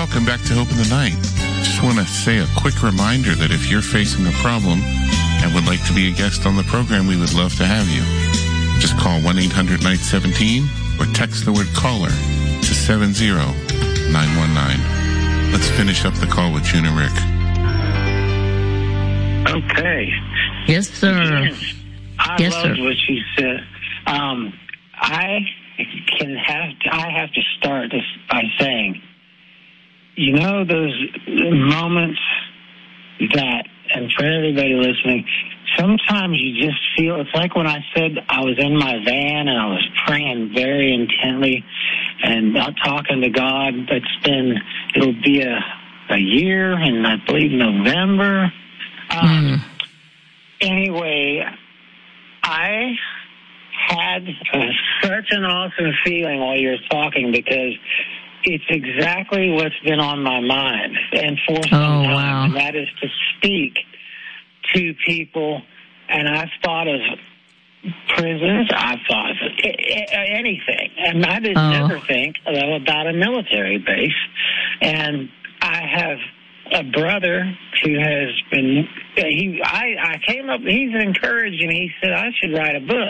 Welcome back to Hope in the Night. Just want to say a quick reminder that if you're facing a problem and would like to be a guest on the program, we would love to have you. Just call 1-800-NIGHT-17 or text the word caller to 70919. Let's finish up the call with June and Rick. Okay. Yes, sir. Yes. I loved what you said. I have to start this by saying, you know, those moments that, and for everybody listening, sometimes you just feel, it's like when I said I was in my van and I was praying very intently and talking to God. It'll be a year, and I believe November. Anyway, I had such an awesome feeling while you were talking, because it's exactly what's been on my mind and for some time. Wow. And that is to speak to people. And I've thought of prisons. I've thought of anything. And I didn't ever think about a military base. And I have a brother who has been, I came up, he's encouraging me. He said I should write a book.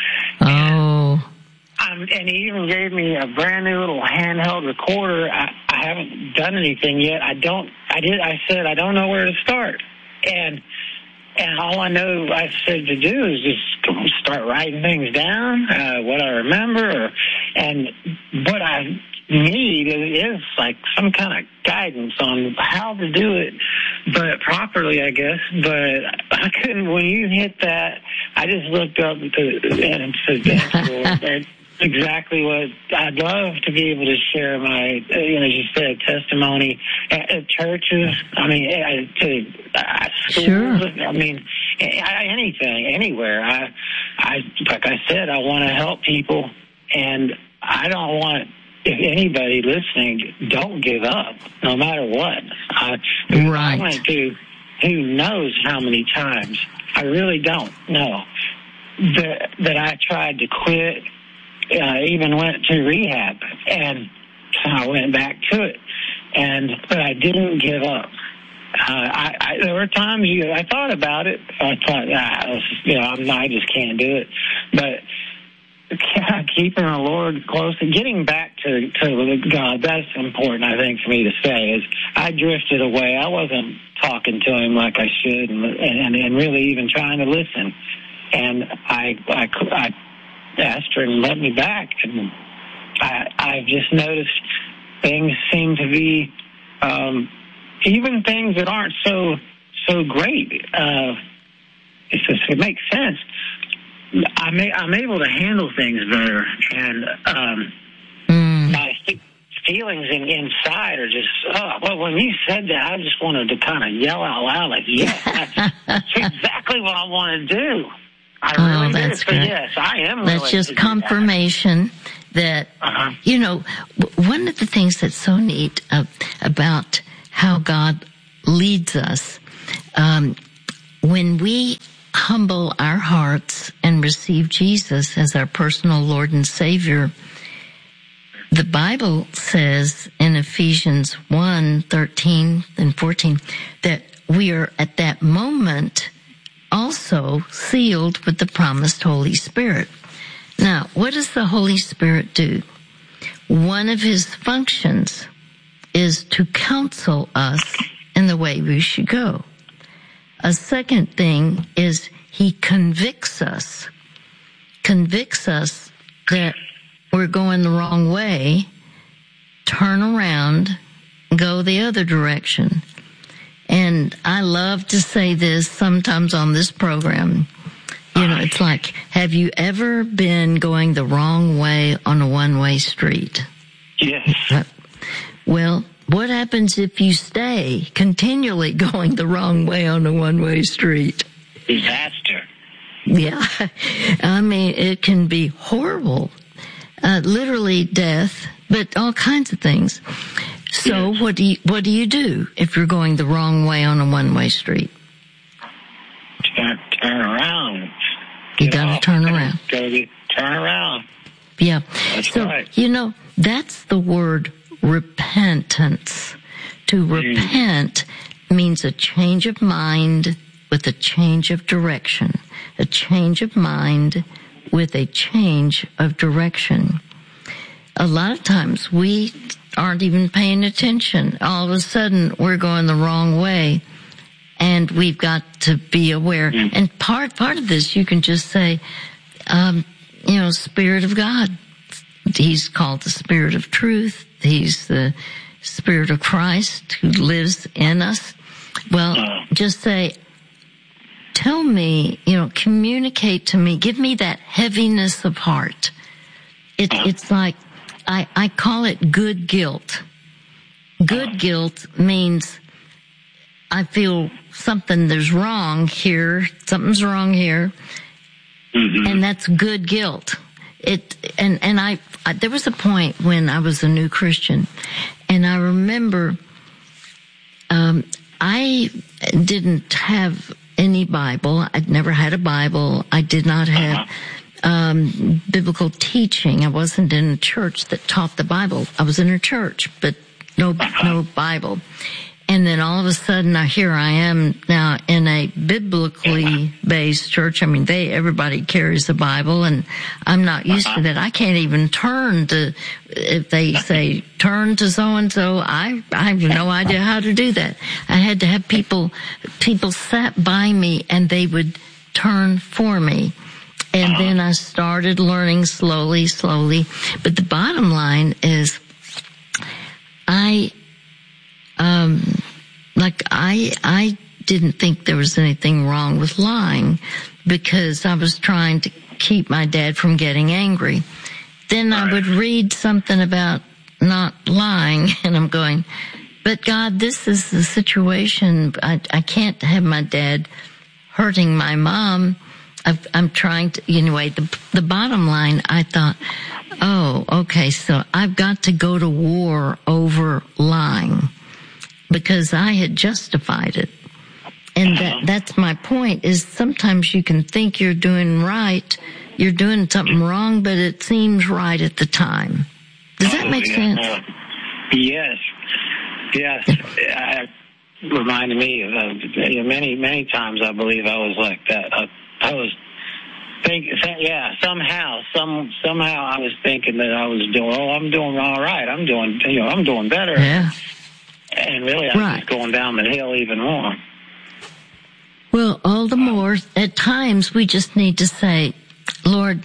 And he even gave me a brand new little handheld recorder. I haven't done anything yet. I said I don't know where to start. And all I know I said to do is just start writing things down, what I remember, and what I need is like some kind of guidance on how to do it, but properly, I guess. But I couldn't. When you hit that, I just looked up and said, exactly what I'd love to be able to share my, as you said, testimony at churches. I mean, to schools. Sure. I mean, anything, anywhere. I like I said, I want to help people, and I don't want. If anybody listening, don't give up, no matter what. Right. I went through who knows how many times. I really don't know that I tried to quit. Even went to rehab, and so I went back to it, but I didn't give up. There were times I thought about it. I thought, I just can't do it. But keeping the Lord close and getting back to God, that's important, I think, for me to say, is I drifted away. I wasn't talking to him like I should and really even trying to listen. And I asked her and let me back. And I've just noticed things seem to be, even things that aren't so great. It makes sense. I'm able to handle things better, and my feelings inside are just, well, when you said that, I just wanted to kind of yell out loud, like, yeah, that's exactly what I want to do. I really that's do. So good. yes, I am willing That's just to do confirmation that, one of the things that's so neat about how God leads us, when we humble our hearts and receive Jesus as our personal Lord and Savior, the Bible says in Ephesians 1:13 and 14 that we are at that moment also sealed with the promised Holy Spirit. Now, what does the Holy Spirit do? One of his functions is to counsel us in the way we should go. A second thing is he convicts us that we're going the wrong way, turn around, go the other direction. And I love to say this sometimes on this program. It's like, have you ever been going the wrong way on a one-way street? Yes. Well, what happens if you stay continually going the wrong way on a one-way street? Disaster. Yeah. I mean, it can be horrible. Literally death, but all kinds of things. So yes. What do you do if you're going the wrong way on a one-way street? Turn around. You gotta turn around. Turn around. Yeah. That's so, right. that's the word repentance. To repent means a change of mind with a change of direction. A change of mind with a change of direction. A lot of times we aren't even paying attention. All of a sudden we're going the wrong way, and we've got to be aware. And part of this you can just say, Spirit of God. He's called the Spirit of Truth. He's the Spirit of Christ who lives in us. Well, just say, tell me, communicate to me, give me that heaviness of heart. It's like, I call it good guilt. Good guilt means I feel something's wrong here, and that's good guilt. There was a point when I was a new Christian, and I remember, I didn't have any Bible. I'd never had a Bible. I did not have, biblical teaching. I wasn't in a church that taught the Bible. I was in a church, but no Bible. And then all of a sudden, here I am now in a biblically based church. I mean, everybody carries a Bible, and I'm not used to that. I can't even turn to, if they say, turn to so-and-so, I have no idea how to do that. I had to have people sat by me, and they would turn for me. And then I started learning slowly. But the bottom line is, I didn't think there was anything wrong with lying, because I was trying to keep my dad from getting angry. Then I would read something about not lying, and I'm going, but God, this is the situation. I can't have my dad hurting my mom. I'm trying to, anyway, the bottom line, I thought, oh, okay, so I've got to go to war over lying, because I had justified it. And that's my point, is sometimes you can think you're doing right, you're doing something wrong, but it seems right at the time. Does that make sense? Yes. Reminded me of many times I believe I was like that. I was thinking, somehow I was thinking that I was I'm doing all right. I'm doing better. Yeah. And really, I was just going down the hill even more. Well, all the more, at times we just need to say, Lord,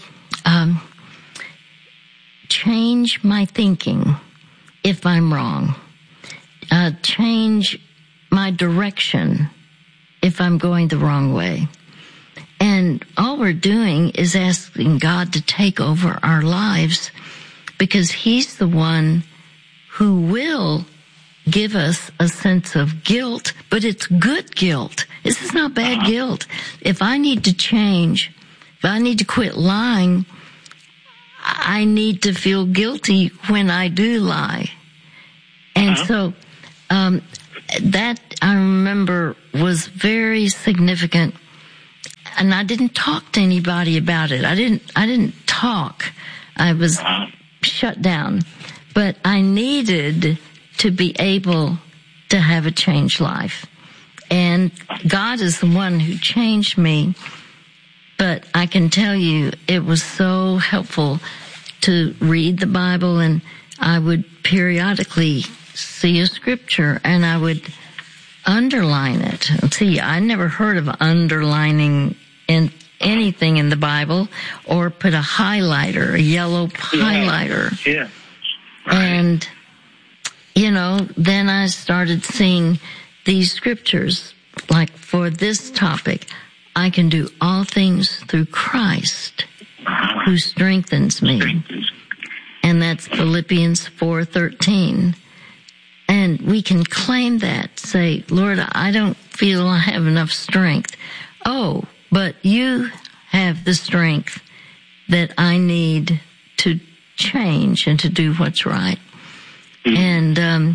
change my thinking if I'm wrong. Change my direction if I'm going the wrong way. And all we're doing is asking God to take over our lives, because He's the one who will give us a sense of guilt, but it's good guilt. This is not bad guilt. If I need to change, if I need to quit lying, I need to feel guilty when I do lie. And so, that I remember was very significant. And I didn't talk to anybody about it. I didn't talk. I was shut down. But I needed to be able to have a changed life. And God is the one who changed me. But I can tell you, it was so helpful to read the Bible, and I would periodically see a scripture and I would underline it. See, I never heard of underlining in anything in the Bible, or put a highlighter, a yellow highlighter. Yeah. And, then I started seeing these scriptures, like for this topic, I can do all things through Christ who strengthens me. And that's Philippians 4:13. And we can claim that, say, Lord, I don't feel I have enough strength. Oh, but you have the strength that I need to change and to do what's right. And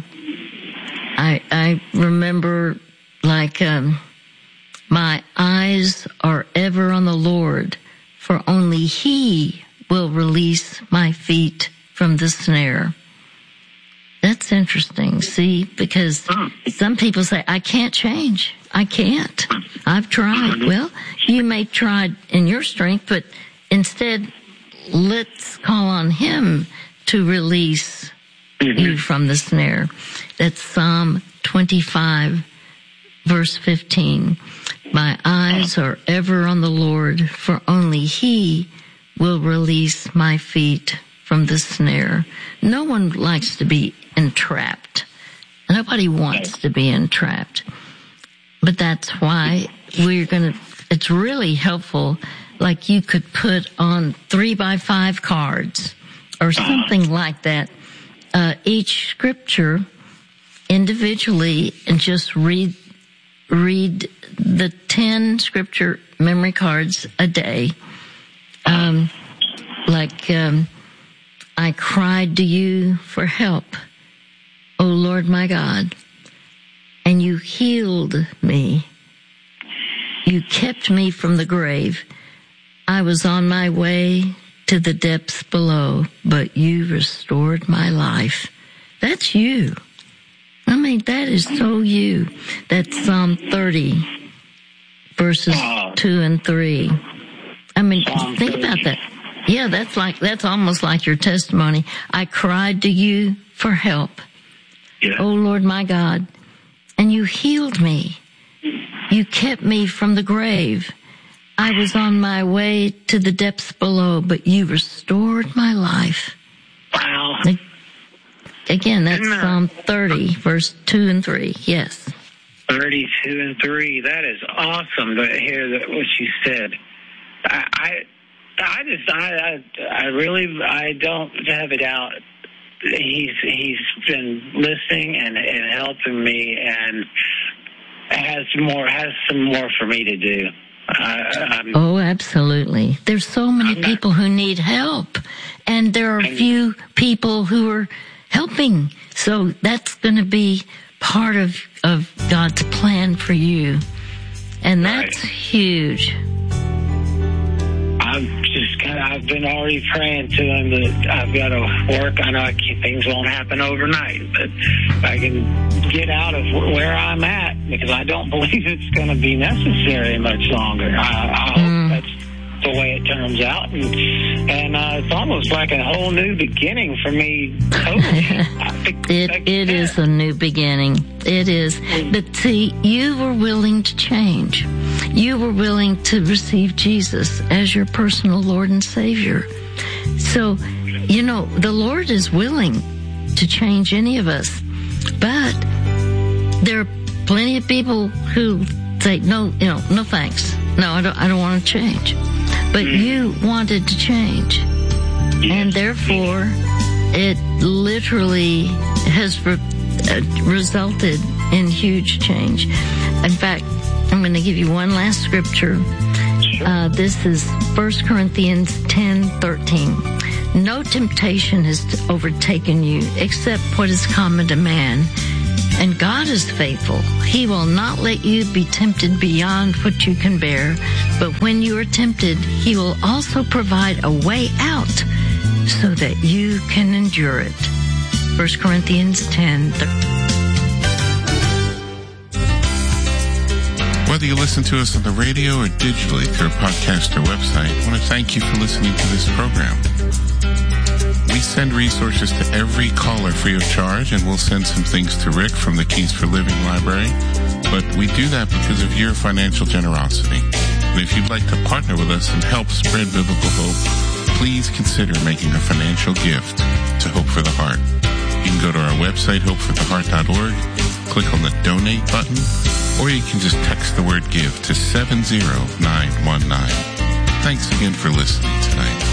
I remember, my eyes are ever on the Lord, for only He will release my feet from the snare. That's interesting. See, because some people say, I can't change. I can't. I've tried. Well, you may try in your strength, but instead, let's call on Him to release you from the snare. That's Psalm 25, verse 15. My eyes are ever on the Lord, for only He will release my feet from the snare. No one likes to be entrapped. Nobody wants to be entrapped. But that's why it's really helpful, like you could put on 3x5 cards or something like that, each scripture individually, and just read the 10 scripture memory cards a day. I cried to you for help, O Lord my God, and you healed me. You kept me from the grave. I was on my way to the depths below, but you restored my life. That's you. I mean, that is so you. That's Psalm 30, verses 2 and 3. I mean, think about that. Yeah, that's almost like your testimony. I cried to you for help. Yeah. Oh Lord my God, and you healed me. You kept me from the grave. I was on my way to the depths below, but you restored my life. Wow. Again, that's Psalm 30, verse 2 and 3. Yes. 32 and 3. That is awesome to hear what you said. I don't have it out. He's been listening and helping me, and has some more for me to do. Oh, absolutely. There's so many people who need help, and there are few people who are helping. So that's going to be part of God's plan for you, and that's huge. I've been already praying to Him that I've got to work. I know things won't happen overnight, but if I can get out of where I'm at, because I don't believe it's going to be necessary much longer. I hope that's the way it turns out, and it's almost like a whole new beginning for me. Totally. It is a new beginning. It is. But see, you were willing to change. You were willing to receive Jesus as your personal Lord and Savior. So, the Lord is willing to change any of us, but there are plenty of people who say, no thanks. No, I don't want to change. But you wanted to change. And therefore, it literally has resulted in huge change. In fact, I'm going to give you one last scripture. This is 1 Corinthians 10:13. No temptation has overtaken you except what is common to man. And God is faithful. He will not let you be tempted beyond what you can bear. But when you are tempted, He will also provide a way out so that you can endure it. 1 Corinthians 10:13. Whether you listen to us on the radio or digitally through a podcast or website, I want to thank you for listening to this program. We send resources to every caller free of charge, and we'll send some things to Rick from the Keys for Living Library. But we do that because of your financial generosity. And if you'd like to partner with us and help spread biblical hope, please consider making a financial gift to Hope for the Heart. You can go to our website, hopefortheheart.org, click on the donate button, or you can just text the word give to 70919. Thanks again for listening tonight.